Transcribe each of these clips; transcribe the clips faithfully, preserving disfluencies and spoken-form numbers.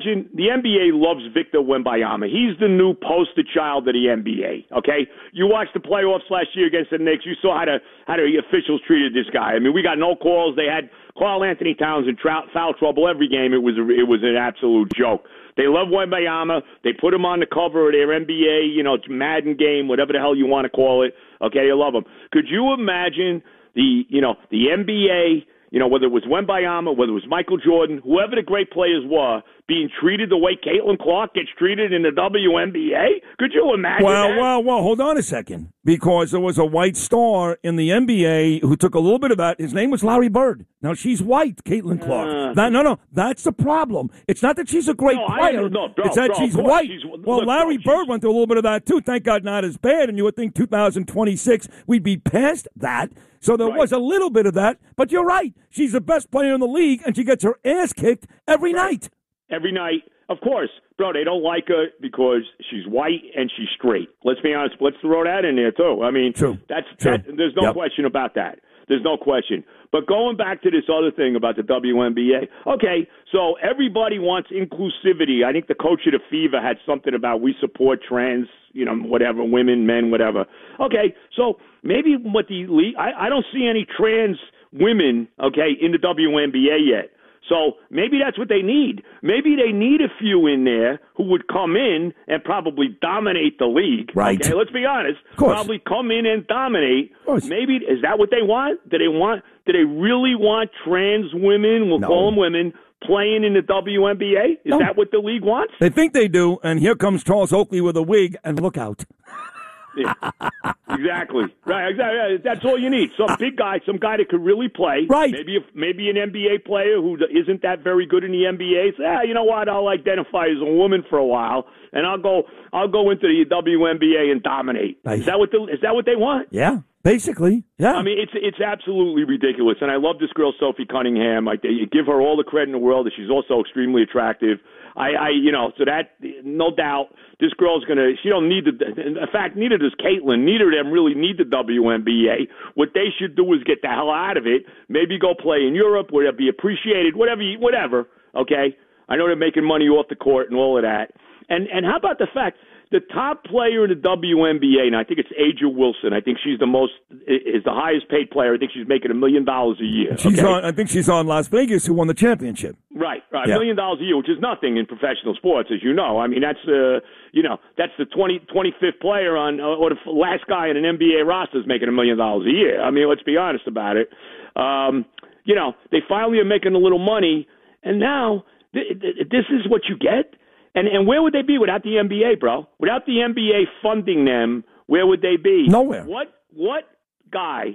The N B A loves Victor Wembanyama. He's the new poster child of the N B A, okay? You watched the playoffs last year against the Knicks. You saw how the, how the officials treated this guy. I mean, we got no calls. They had Karl Anthony Towns in trou- foul trouble every game. It was a, it was an absolute joke. They love Wembanyama. They put him on the cover of their N B A, you know, Madden game, whatever the hell you want to call it. Okay, they love him. Could you imagine the, you know, the N B A, you know, whether it was Wembanyama, whether it was Michael Jordan, whoever the great players were, being treated the way Caitlin Clark gets treated in the W N B A? Could you imagine well, that? Well, well, hold on a second. Because there was a white star in the N B A who took a little bit of that. His name was Larry Bird. Now, she's white, Caitlin Clark. Uh, that, no, no, that's the problem. It's not that she's a great no, player. No, bro, it's that bro, she's white. She's, well, look, Larry bro, Bird went through a little bit of that, too. Thank God not as bad. And you would think two thousand twenty-six, we'd be past that. So there right. was a little bit of that. But you're right. She's the best player in the league, and she gets her ass kicked every right. night. Every night. Of course. Bro, they don't like her because she's white and she's straight. Let's be honest. Let's throw that in there, too. I mean, True. that's True. That, there's no yep. question about that. There's no question. But going back to this other thing about the W N B A, okay, so everybody wants inclusivity. I think the coach of the Fever had something about we support trans, you know, whatever, women, men, whatever. Okay, so maybe what the league, I, I don't see any trans women, okay, in the W N B A yet. So maybe that's what they need. Maybe they need a few in there who would come in and probably dominate the league. Right. Okay, let's be honest. Of course. Probably come in and dominate. Of course. Maybe, is that what they want? Do they want, do they really want trans women, we'll no. call them women, playing in the W N B A? Is no. that what the league wants? They think they do, and here comes Charles Oakley with a wig, and look out. Yeah, exactly. Right. Exactly. That's all you need. Some big guy, some guy that could really play. Right. Maybe if, maybe an N B A player who isn't that very good in the N B A. Say, ah, you know what? I'll identify as a woman for a while, and I'll go. I'll go into the W N B A and dominate. Nice. Is that what the, Is that what they want? Yeah. Basically, yeah. I mean, it's it's absolutely ridiculous, and I love this girl, Sophie Cunningham. I you give her all the credit in the world, and she's also extremely attractive. I, I you know, so that no doubt, this girl's gonna. She don't need the. In fact, neither does Caitlin. Neither of them really need the W N B A. What they should do is get the hell out of it. Maybe go play in Europe, where they'll be appreciated. Whatever, you, whatever. Okay, I know they're making money off the court and all of that. And and how about the fact? The top player in the W N B A, and I think it's Aja Wilson. I think she's the most, is the highest paid player. I think she's making a million dollars a year. She's okay? on. I think she's on Las Vegas, who won the championship. Right, right. Yeah. A million dollars a year, which is nothing in professional sports, as you know. I mean, that's uh, you know, that's the twenty, twenty-fifth player on, or the last guy in an N B A roster is making a million dollars a year. I mean, let's be honest about it. Um, you know, they finally are making a little money, and now th- th- this is what you get. And and where would they be without the N B A, bro? Without the N B A funding them, where would they be? Nowhere. What what guy,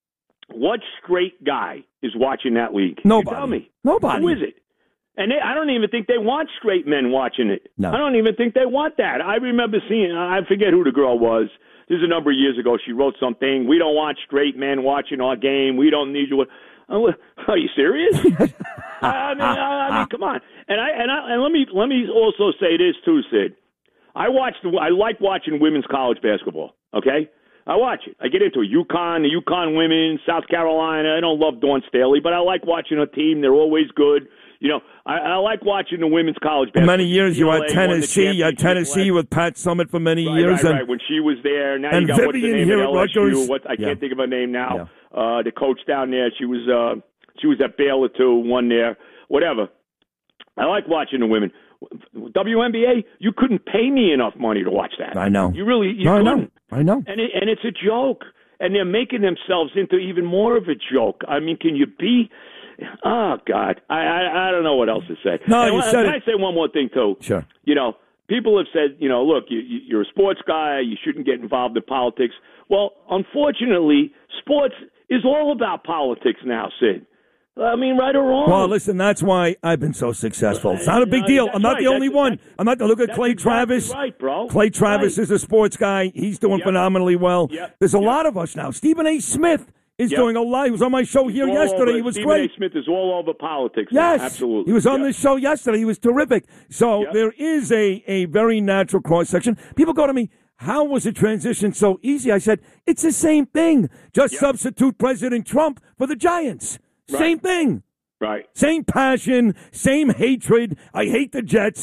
what straight guy is watching that league? Nobody. You tell me. Nobody. Who is it? And they, I don't even think they want straight men watching it. No. I don't even think they want that. I remember seeing, I forget who the girl was. This is a number of years ago. She wrote something. We don't want straight men watching our game. We don't need you. Oh, are you serious? I mean, I, I mean, come on. And I and I and let me let me also say this too, Sid. I watch the I like watching women's college basketball. Okay, I watch it. I get into it. UConn, the UConn women, South Carolina. I don't love Dawn Staley, but I like watching a team. They're always good. You know, I, I like watching the women's college basketball. For many years, you had Tennessee. You had Tennessee with Pat Summitt for many right, years. Right, and, right. When she was there, now and you got Vivian what's the name here at at L S U? Rutgers. What I yeah. can't think of her name now. Yeah. Uh, the coach down there, she was uh, she was at Baylor too. One there, whatever. I like watching the women. W N B A, you couldn't pay me enough money to watch that. I know. You really, you no, couldn't. I know. I know. And it, and it's a joke. And they're making themselves into even more of a joke. I mean, can you be? Oh God, I I, I don't know what else to say. No, and you can said I it. say one more thing too? Sure. You know, people have said, you know, look, you, you're a sports guy. You shouldn't get involved in politics. Well, unfortunately, sports is all about politics now, Sid. I mean, right or wrong. Well, listen, that's why I've been so successful. It's not a big No, deal. that's I'm not right. the only That's- one. that's- I'm not. Look at that's Clay exactly Travis. right, bro. Clay Travis Right. is a sports guy. He's doing Yep. phenomenally well. Yep. There's a Yep. lot of us now. Stephen A. Smith is Yep. doing a lot. He was on my show here All yesterday. over. He was Stephen great. A. Smith is all over politics. now. Yes, Absolutely. He was on Yep. this show yesterday. He was terrific. So Yep. there is a, a very natural cross section. People go to me, how was the transition so easy? I said, it's the same thing. Just Yep. substitute President Trump for the Giants. Right. Same thing. Right. Same passion, same hatred. I hate the Jets.